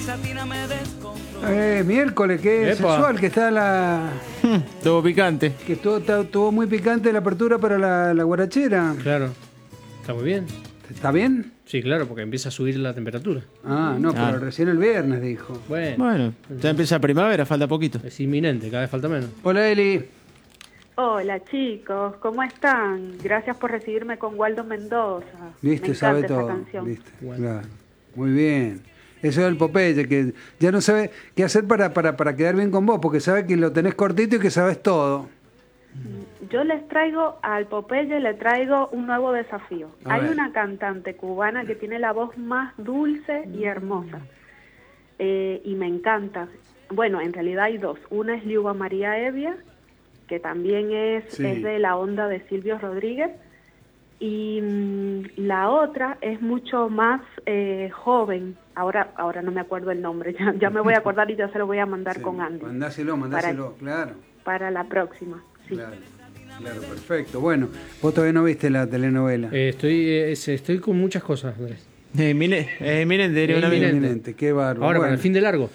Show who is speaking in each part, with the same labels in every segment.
Speaker 1: Miércoles, qué
Speaker 2: Epa.
Speaker 1: sexual que está la...
Speaker 2: Todo picante.
Speaker 1: Que estuvo muy picante la apertura para la guarachera.
Speaker 2: Claro. Está muy bien.
Speaker 1: ¿Está bien?
Speaker 2: Sí, claro, porque empieza a subir la temperatura.
Speaker 1: No, pero recién el viernes dijo.
Speaker 2: Bueno,
Speaker 3: ya empieza primavera, falta poquito.
Speaker 2: es inminente, cada vez falta menos.
Speaker 1: Hola, Eli.
Speaker 4: Hola chicos, ¿cómo están? Gracias por recibirme con Waldo Mendoza.
Speaker 1: Viste,
Speaker 4: Me
Speaker 1: sabe
Speaker 4: encanta esa
Speaker 1: todo.
Speaker 4: canción.
Speaker 1: ¿Viste?
Speaker 2: Bueno.
Speaker 1: Claro. Muy bien. Eso es el Popeye, que ya no sabe qué hacer para quedar bien con vos, porque sabe que lo tenés cortito y que sabes todo.
Speaker 4: Yo les traigo al Popeye, le traigo un nuevo desafío.
Speaker 1: A
Speaker 4: Hay
Speaker 1: ver.
Speaker 4: una cantante cubana que tiene la voz más dulce y hermosa. Y me encanta. Bueno, en realidad hay dos. Una es Liuba María Evia, que también es de la onda de Silvio Rodríguez. Y la otra es mucho más joven. Ahora no me acuerdo el nombre. Ya me voy a acordar y ya se lo voy a mandar con Andy.
Speaker 1: Mandáselo, claro.
Speaker 4: Para la próxima. Sí.
Speaker 1: Claro, perfecto. Bueno, vos todavía no viste la telenovela.
Speaker 2: Estoy con muchas cosas, Andrés.
Speaker 1: Inminente, qué bárbaro.
Speaker 2: Ahora, para
Speaker 1: Bueno,
Speaker 2: el fin de largo.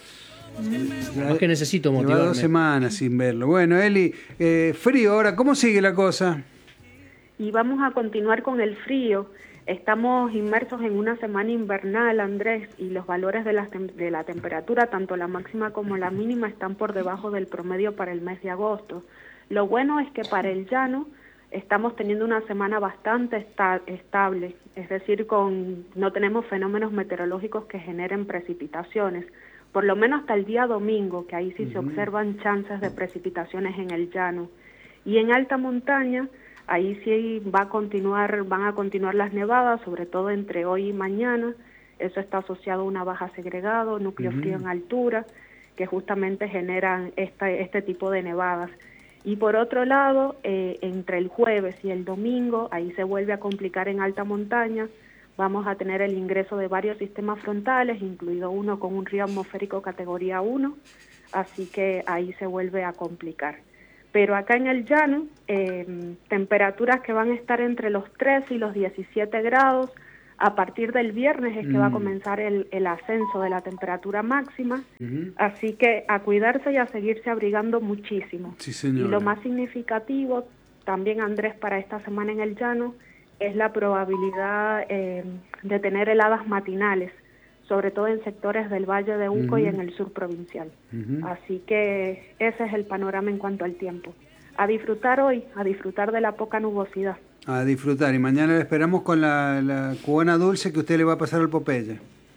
Speaker 2: Más que necesito
Speaker 1: lleva
Speaker 2: motivarme.
Speaker 1: 2 semanas sin verlo. Bueno, Eli, frío ahora, ¿cómo sigue la cosa?
Speaker 4: Y vamos a continuar con el frío. Estamos inmersos en una semana invernal, Andrés, y los valores de la temperatura, tanto la máxima como la mínima, están por debajo del promedio para el mes de agosto. Lo bueno es que para el llano estamos teniendo una semana bastante estable, es decir, no tenemos fenómenos meteorológicos que generen precipitaciones, por lo menos hasta el día domingo, que ahí sí se observan chances de precipitaciones en el llano. Y en alta montaña, ahí sí van a continuar las nevadas, sobre todo entre hoy y mañana. Eso está asociado a una baja segregado, núcleo frío en altura, que justamente generan este tipo de nevadas. Y por otro lado, entre el jueves y el domingo, ahí se vuelve a complicar en alta montaña. Vamos a tener el ingreso de varios sistemas frontales, incluido uno con un río atmosférico categoría 1, así que ahí se vuelve a complicar. Pero acá en el llano, temperaturas que van a estar entre los 13 y los 17 grados. A partir del viernes es que va a comenzar el ascenso de la temperatura máxima, así que a cuidarse y a seguirse abrigando muchísimo.
Speaker 1: Sí, señora.
Speaker 4: Y lo más significativo también, Andrés, para esta semana en el llano, es la probabilidad de tener heladas matinales, sobre todo en sectores del Valle de Uco y en el sur provincial. Así que ese es el panorama en cuanto al tiempo. A disfrutar hoy, a disfrutar de la poca nubosidad.
Speaker 1: A disfrutar. Y mañana le esperamos con la cubana dulce que usted le va a pasar al Popeye.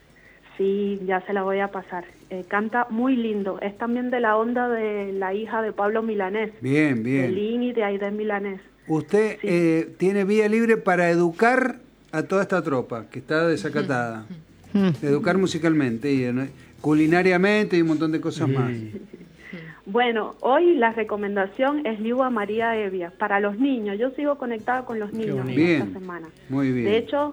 Speaker 4: Sí, ya se la voy a pasar. Canta muy lindo. Es también de la onda de la hija de Pablo Milanés.
Speaker 1: Bien, bien.
Speaker 4: De Lini y de Aidén Milanés.
Speaker 1: Usted tiene vía libre para educar a toda esta tropa que está desacatada. Educar musicalmente, y culinariamente y un montón de cosas más.
Speaker 4: Bueno, hoy la recomendación es Liuba María Evia para los niños. Yo sigo conectada con los niños en esta semana.
Speaker 1: Muy bien.
Speaker 4: De hecho,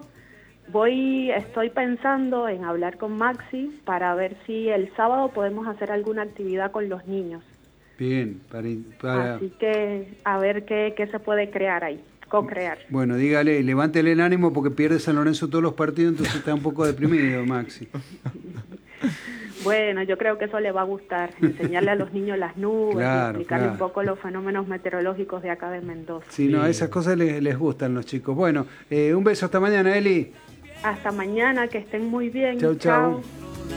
Speaker 4: estoy pensando en hablar con Maxi para ver si el sábado podemos hacer alguna actividad con los niños.
Speaker 1: Bien, para...
Speaker 4: Así que a ver qué se puede crear ahí, co-crear.
Speaker 1: Bueno, dígale, levántele el ánimo porque pierde San Lorenzo todos los partidos, entonces está un poco deprimido, Maxi.
Speaker 4: Bueno, yo creo que eso le va a gustar, enseñarle a los niños las nubes, explicarle un poco los fenómenos meteorológicos de acá de Mendoza.
Speaker 1: Sí, no, esas cosas les gustan los chicos. Bueno, un beso, hasta mañana, Eli.
Speaker 4: Hasta mañana, que estén muy bien.
Speaker 1: Chau, chau.